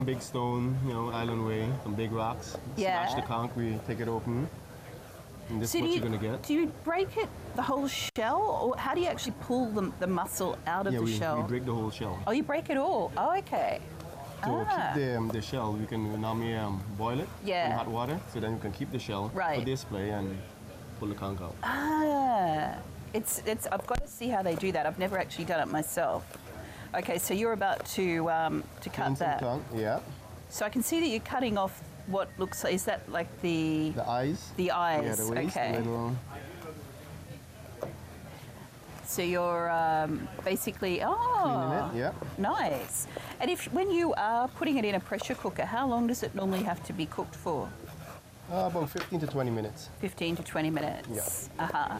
Big stone, you know, island way, some big rocks. Yeah. Smash the conch, we take it open. And this So is what you're gonna get. do you break it, the whole shell, or how do you actually pull the mussel out of Yeah, the we shell? break the whole shell. Oh, you break it all. Oh, okay. To keep the shell, we can normally boil it Yeah. in hot water, so then you can keep the shell Right. for display and pull the conch out. It's. I've got to see how they do that. I've never actually done it myself. Okay, so you're about to cut And some that. conch, yeah. So I can see that you're cutting off what looks like, is that like the eyes. the eyes? Yeah, the waist, okay. the little. So you're basically Cleaning it, yeah. nice. And when you are putting it in a pressure cooker, how long does it normally have to be cooked for? About 15 to 20 minutes. 15 to 20 minutes. Yeah. Uh-huh.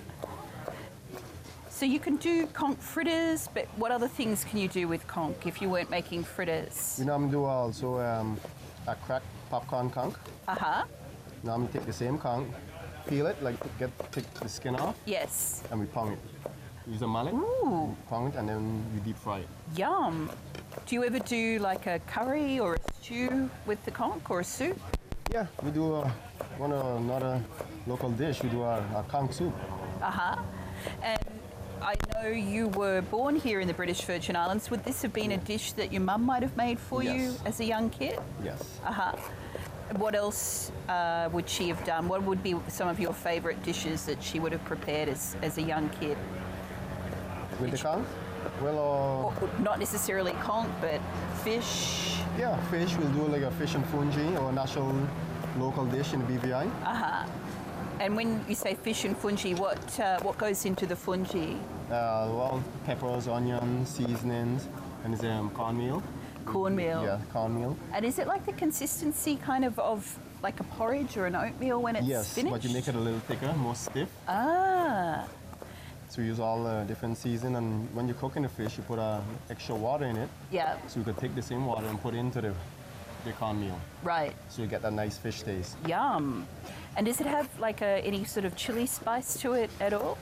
So you can do conch fritters, but what other things can you do with conch if you weren't making fritters? We normally do also a cracked popcorn conch. Uh-huh. Normally take the same conch, peel it, like take the skin off, Yes. and we pound it. Use a mallet, Ooh, pound it, and then we deep fry it. yum. Do you ever do like a curry or a stew with the conch or a soup? Yeah, we do another local dish. We do a conch soup. Uh-huh. And I know you were born here in the British Virgin Islands. Would this have been a dish that your mum might have made for you Yes. as a young kid? Yes. Uh-huh. What else would she have done? What would be some of your favourite dishes that she would have prepared as a young kid? With the conch? Well, Or not necessarily conch, but fish. yeah, fish. We'll do like a fish and fungi or a national local dish in the BVI. And when you say fish and fungi, what goes into the fungi? Well, peppers, onions, seasonings, and it's cornmeal. Cornmeal. Yeah, cornmeal. And is it like the consistency kind of like a porridge or an oatmeal when it's Yes, finished? but you make it a little thicker, more stiff. Ah, So we use all different season, and when you're cooking the fish, you put extra water in it. yeah, So you could take the same water and put it into the cornmeal. right. So you get that nice fish taste. Yum. And does it have like any sort of chili spice to it at all?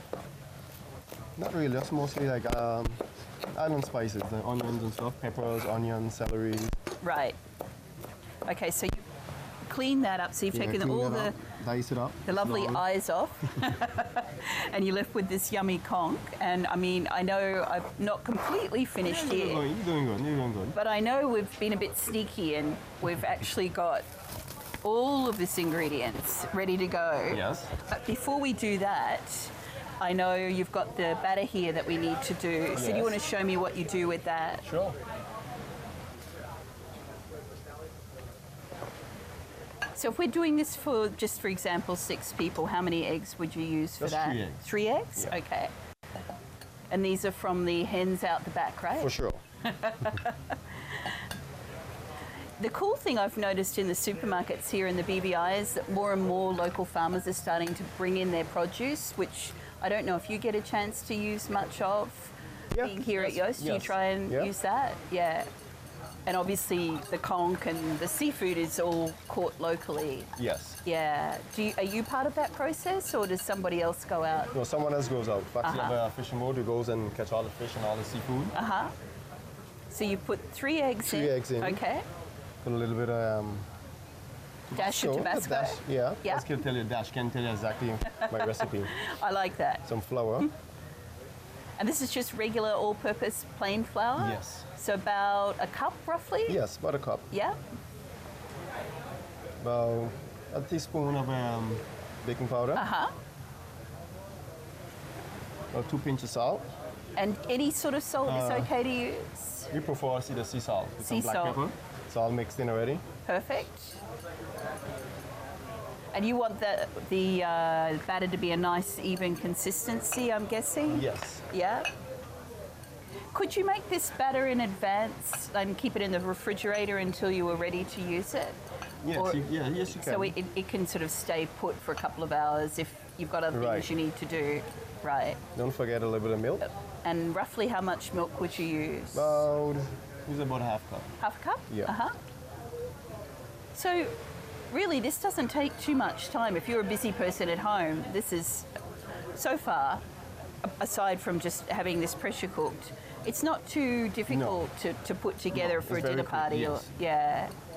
Not really, that's mostly like island spices, the onions and stuff, peppers, onions, celery. Right. Okay, so you clean that up. So you've taken clean all that the up, dice it up. the lovely slowly. eyes off and you're left with this yummy conch. And I mean, I know I'm not completely finished Yeah, here, you're doing good, you're doing good. but I know we've been a bit sneaky and we've actually got all of this ingredients ready to go. Yes. But before we do that, I know you've got the batter here that we need to do. So do you Yes. want to show me what you do with that? Sure. So if we're doing this for, just for example, 6 people, how many eggs would you use for Just that? 3 eggs. 3 eggs? Yeah. Okay. And these are from the hens out the back, right? For sure. The cool thing I've noticed in the supermarkets here in the BVI is that more and more local farmers are starting to bring in their produce, which I don't know if you get a chance to use much of. Yeah, Being here at yes, Yoast, do you yes. try and Yeah. use that? Yeah. And obviously the conch and the seafood is all caught locally. Yes. Yeah. Are you part of that process or does somebody else go out? No, someone else goes out. But you have a fishing boat who goes and catch all the fish and all the seafood. So you put 3 eggs in. 3 eggs in. Okay. Put a little bit of Dash of Tabasco, Tabasco. dash, yeah. Yeah. Dash can tell you dash can tell you exactly my recipe. I like that. Some flour. And this is just regular all-purpose plain flour? Yes. So about a cup roughly? Yes, about a cup. Yeah. About a teaspoon of baking powder. About 2 pinches of salt. And any sort of salt is okay to use? We prefer the sea salt with Sea some black salt. pepper. It's all mixed in already. Perfect. And you want the batter to be a nice even consistency, I'm guessing? Yes. Yeah. Could you make this batter in advance and keep it in the refrigerator until you were ready to use it? Yes, Or- yes, you can. So it can sort of stay put for a couple of hours if you've got other Right. things you need to do. Right. Don't forget a little bit of milk. And roughly how much milk would you use? Use about a half cup. Half a cup? Yeah. Uh-huh. So really this doesn't take too much time. If you're a busy person at home, this is, so far, aside from just having this pressure cooked, it's not too difficult to put together No, for a it's very dinner quick, party. yes. Or yeah.